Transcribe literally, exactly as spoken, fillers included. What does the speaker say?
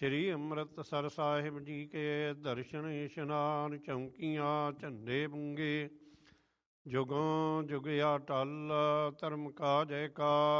ਸ਼੍ਰੀ ਅੰਮ੍ਰਿਤਸਰ ਸਾਹਿਬ ਜੀ ਕੇ ਦਰਸ਼ਨ ਇਸ਼ਨਾਨ ਚੌਂਕੀਆਂ ਝੰਡੇ ਬੁੰਗੇ ਜੁਗੋਂ ਜੁਗਿਆ ਟਲ ਧਰਮ ਕਾ ਜੈਕਾਰ।